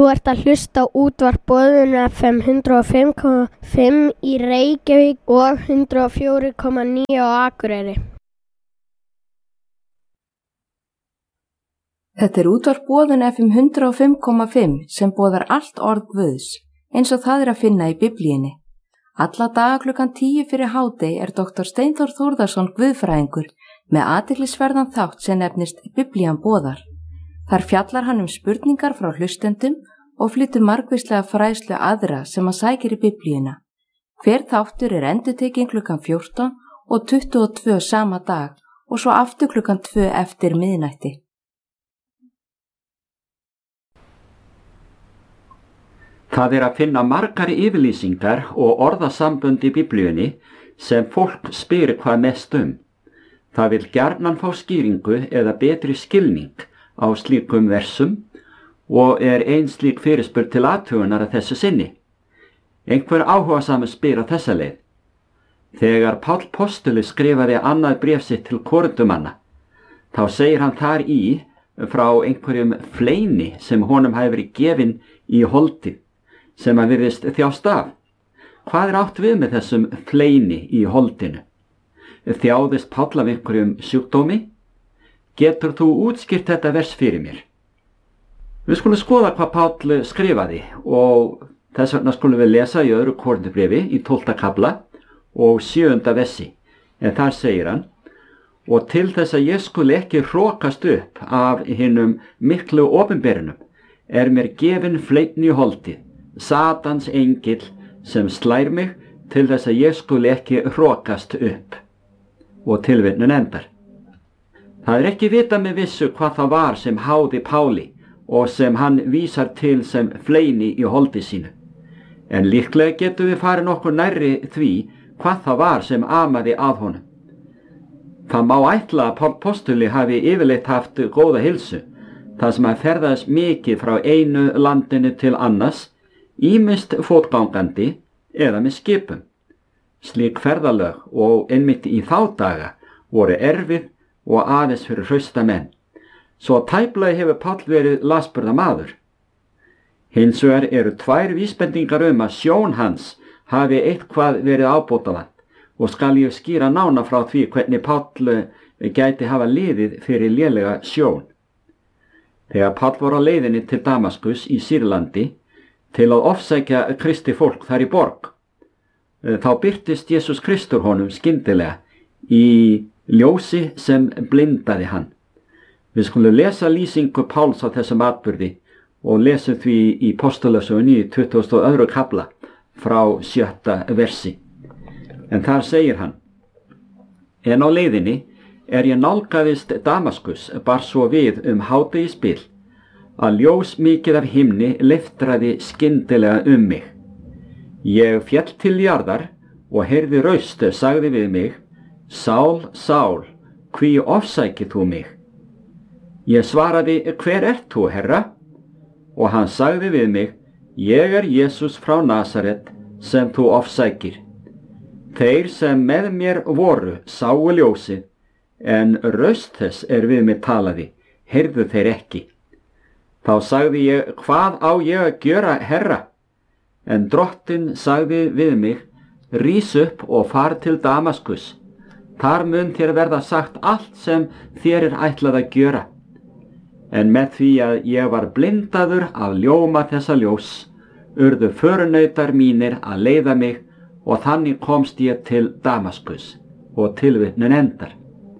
Þú ert að hlusta á útvarp Boðun FM 105,5 í Reykjavík og 104,9 á Akureyri. Þetta er útvarp Boðun FM 105,5 sem boðar allt orð Guðs, eins og það er að finna í Biblíunni. Alla daga klukkan 10 fyrir hádegi er Dr. Steinþór Þórðarsson guðfræðingur með athyglisverðan þátt sem nefnist Biblían boðar. Þar fjallar hann spurningar frá hlustendum og flytur margvíslega fræðslu aðra sem hann sækir í Biblíuna. Hver þáttur er endurtekinn klukkan 14 og 22 sama dag og svo aftur klukkan 2 eftir miðnætti. Það er að finna margar yfirlýsingar og orðasambönd í Biblíunni sem fólk spyr hvað mest um. Það vill gjarnan fá skýringu eða betri skilning á slíkum versum og er ein slík fyrirspurn til athugunar að þessu sinni. Einhver áhugasamur spyr á þessa leið. Þegar Páll postuli skrifaði annað bréf sitt til Korintumanna, þá segir hann þar frá einhverjum fleini sem honum hafi verið gefinn í holdið, sem að virðist þjást af. Hvað er átt við með þessum fleini í holdinu? Þjáðist Páll af einhverjum sjúkdómi? Getur þú útskýrt þetta vers fyrir mér? Við skulum skoða hvað Páll skrifaði og þess vegna skulum við lesa í öðru Korintubréfi í 12. kafla og 7. versi. En þar segir hann: og til þess að ég skuli ekki hrokast upp af hinum miklu opinberunum er mér gefin fleinn í holdið, Satans engill sem slær mig til þess að ég skuli ekki hrokast upp. Og tilvitnun endar. Það er ekki vitað með vissu hvað það var sem háði Páli og sem hann vísar til sem fleini í holdi sínu. En líklega getum við farið nokkur nærri því hvað það var sem amaði að honum. Það má ætla að Páll postuli hafi yfirleitt haft góða heilsu, þar sem hann ferðaðist mikið frá einu landinu til annars, ýmist fótgangandi eða með skipum. Slík ferðalög og einmitt í þá daga voru erfið og aðeins fyrir hrausta menn. Svo tæplega hefur Páll verið lasburða maður. Hins vegar eru tvær vísbendingar að sjón hans hafi eitthvað verið ábótavant og skal ég skýra nána frá því hvernig Páll gæti hafa liðið fyrir lélega sjón. Þegar Páll var á leiðinni til Damaskus í Sýrlandi til að ofsækja kristi fólk þar í borg, þá birtist Jesús Kristur honum skyndilega í ljósi sem blindaði hann. Við skulum lesa lýsingu Páls á þessum atburði og lesum því í Postulasögunni í 22. kafla frá 7. versi. En þar segir hann: en á leiðinni ég nálgaðist Damaskus bar svo við hádegisbil að ljós mikið af himni leiftraði skyndilega mig. Ég féll til jarðar og heyrði raust sagði við mig: Sál, Sál, hví ofsækir þú mig? Ég svaraði: hver ert þú, Herra? Og hann sagði við mig: ég er Jesús frá Nasaret sem þú ofsækir. Þeir sem með mér voru sáu ljósið, en raust þess við mig talaði, heyrðu þeir ekki. Þá sagði ég: hvað á ég að gjöra, Herra? En Drottinn sagði við mig: rís upp og far til Damaskus. Þar mun þér verða sagt allt sem þér er ætlað að gjöra. En með því að ég var blindaður af ljóma þessa ljós, urðu förunautar mínir að leiða mig og þannig komst ég til Damaskus. Og tilvitnun endar.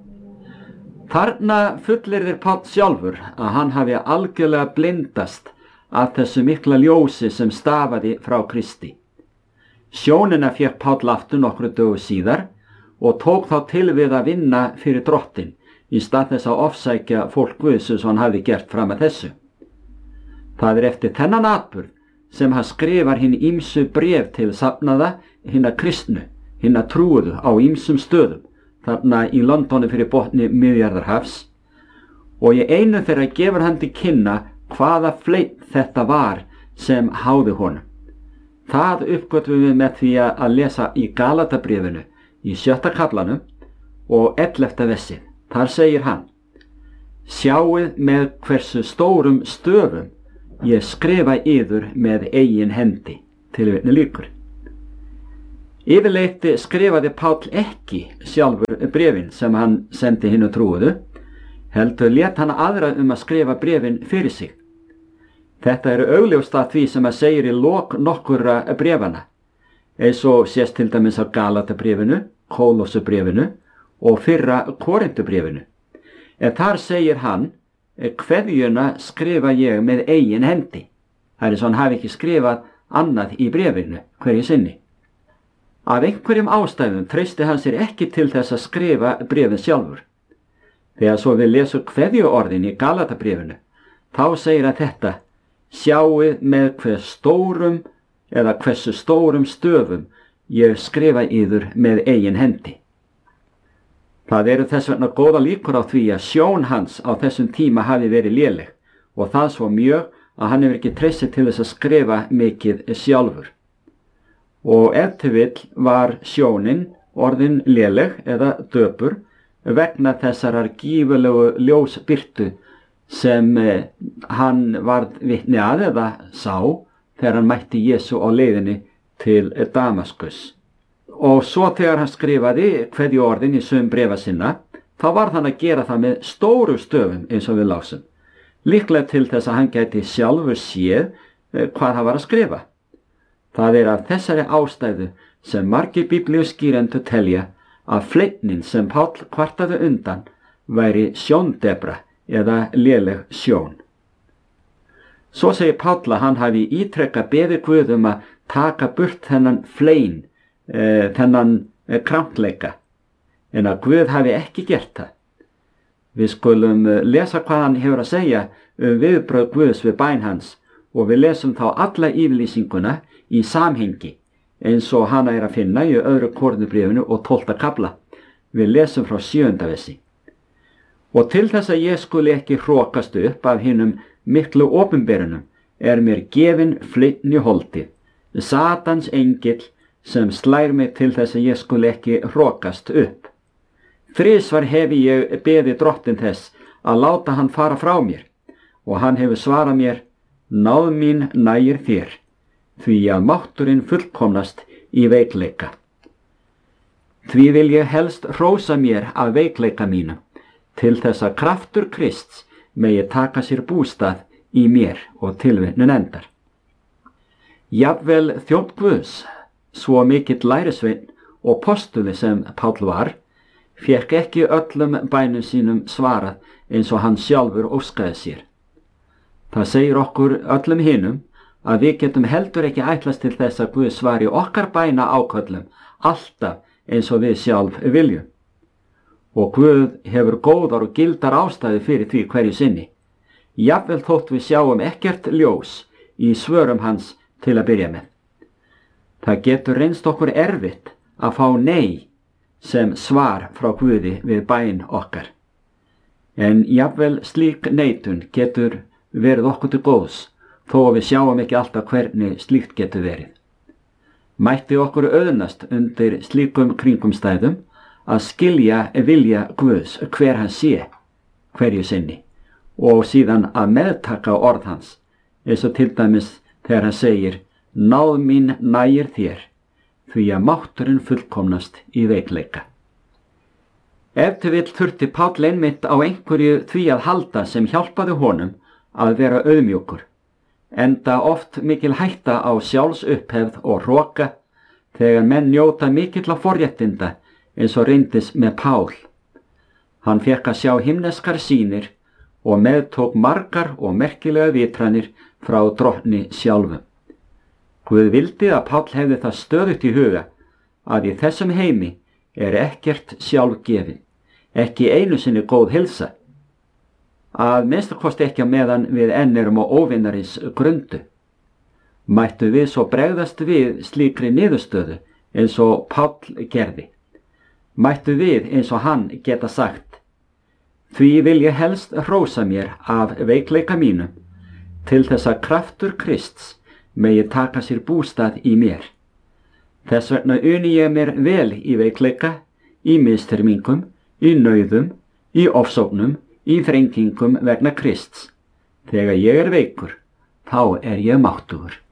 Þarna fullyrðir Páll sjálfur að hann hafi algjörlega blindast af þessu mikla ljósi sem stafaði frá Kristi. Sjónina fékk Páll aftur nokkru dögum síðar og tók þá til við að vinna fyrir Drottinn í stað þess að ofsækja fólk Guðs sem hann hafði gert fram að þessu. Það er eftir þennan atburð sem hann skrifar hinn ýmsu bréf til safnaða hinna kristnu, hinna trúuðu á ýmsum stöðum, þarna í Londoni fyrir botni Miðjarðarhafs, og í einu þeirra gefur hann til kynna hvaða fleinn þetta var sem háði honum. Það uppgötvum við með því að lesa í Galatabréfinu í 7. kaflanum og 11. versi. Þar segir hann: sjáið með hversu stórum stöfum ég skrifa yður með eigin hendi. Tilvitnun lýkur. Yfirleitt skrifaði Páll ekki sjálfur bréfin sem hann sendi hinu trúuðu, heldur lét hann aðra að skrifa bréfin fyrir sig. Þetta eru augljóst að því sem segir í lok nokkurra bréfana, eins og sést til dæmis á Galatabréfinu, Kólossubréfinu og fyrra Korintubréfinu. En þar segir hann, kveðjuna skrifa ég með eigin hendi. Það er eins og hann hafi ekki skrifað annað í bréfinu hverju sinni. Af einhverjum ástæðum treysti hann sér ekki til þess að skrifa bréfin sjálfur. Þegar svo við lesum kveðjuorðin í Galatabréfinu, þá segir hann þetta: sjáið með hversu stórum stöfum ég skrifa yður með eigin hendi. Það eru þess vegna góða líkur á því að sjón hans á þessum tíma hafi verið léleg, og það svo mjög að hann hefur ekki treystið til þess að skrifa mikið sjálfur. Og ef til vill var sjónin orðin léleg eða döpur vegna þessarar gífurlegu ljósbirtu sem hann varð vitni að eða sá þegar hann mætti Jesú á leiðinni til Damaskus. Og svo þegar hann skrifaði kveðjuorðin í sum bréfa sinna, þá varð hann að gera það með stóru stöfum eins og við lásum, líklega til þess að hann gæti sjálfur séð hvað hann var að skrifa. Það er af þessari ástæðu sem margir biblíuskýrendur telja að fleitnin sem Páll kvartaði undan væri sjóndebra eða léleg sjón. Svo segir Páll að hann hafi ítrekað beðið Guð að taka burt þennan flein, þennan krampleika, en að Guð hafi ekki gert það. Við skulum lesa hvað hann hefur að segja viðbrögð Guðs við bæn hans, og við lesum þá alla yfirlýsinguna í samhengi, eins og hana er að finna í 2. Korintubréfinu og 12. kafla. Við lesum frá 7. versi. Og til þess að ég skuli ekki hrokast upp af hinum miklu opinberunum er mér gefin fleinn í holdið, Satans engill sem slær mig til þess að ég skuli ekki hrokast upp. Þrisvar hefi ég beðið Drottinn þess að láta hann fara frá mér, og hann hefur svarað mér: náð mín nægir þér, því að mátturinn fullkomnast í veikleika. Því vil ég helst hrósa mér af veikleika mínum, til þess að kraftur Krists megi taka sér bústað í mér, og tilvitnun endar. Jafnvel þjónn Guðs, svo mikill lærisveinn og postuli sem Páll var, fékk ekki öllum bænum sínum svarað eins og hann sjálfur óskaði sér. Það segir okkur öllum hinum að við getum heldur ekki ætlast til þess að Guð svari okkar bæna áköllum alltaf eins og við sjálf viljum. Og Guð hefur góðar og gildar ástæði fyrir því hverju sinni, jafnvel þótt við sjáum ekkert ljós í svörum hans til að byrja með. Það getur reynst okkur erfitt að fá nei sem svar frá Guði við bæn okkar. En jafnvel slík neitun getur verið okkur til góðs, þó að við sjáum ekki alltaf hvernig slíkt getur verið. Mætti okkur auðnast undir slíkum kringumstæðum að skilja vilja Guðs hver hann sé hverju sinni, og síðan að meðtaka orð hans, eins og til dæmis þegar hann segir: náð mín nægir þér, því að mátturinn fullkomnast í veikleika. Ef til vill þurfti Páll einmitt á einhverju því að halda sem hjálpaði honum að vera auðmjúkur, enda oft mikil hætta á sjálfsupphefð og hroka þegar menn njóta mikilla forréttinda eins og reyndist með Pál. Hann fékk að sjá himneskar sýnir og meðtók margar og merkilega vitranir frá Drottni sjálfum. Guð vildi að Páll hefði það stöðugt í huga að í þessum heimi er ekkert sjálfgefin, ekki einu sinni góð heilsa, að minnstakosti ekki á meðan við enn erum á óvinnarins grundu. Mættu við svo bregðast við slíkri niðurstöðu eins og Páll gerði. Mættu við eins og hann geta sagt: því vil ég helst hrósa mér af veikleika mínum, til þess að kraftur Krists megi taka sér bústað í mér. Þess vegna uni ég mér vel í veikleika, í misþyrmingum, í nauðum, í ofsóknum, í þrengingum vegna Krists. Þegar ég er veikur, þá er ég máttugur.